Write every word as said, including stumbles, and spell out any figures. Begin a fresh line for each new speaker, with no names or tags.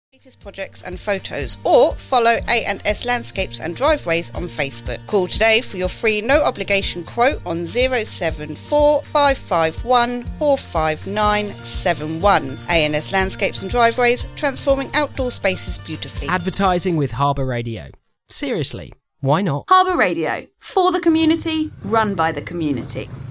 Latest projects and photos, or follow A and S Landscapes and Driveways on Facebook. Call today for your free no obligation quote on zero seven four five five one four five nine seven one. A and S Landscapes and Driveways, transforming outdoor spaces beautifully.
Advertising with Harbour Radio. Seriously, why not?
Harbour Radio, for the community, run by the community.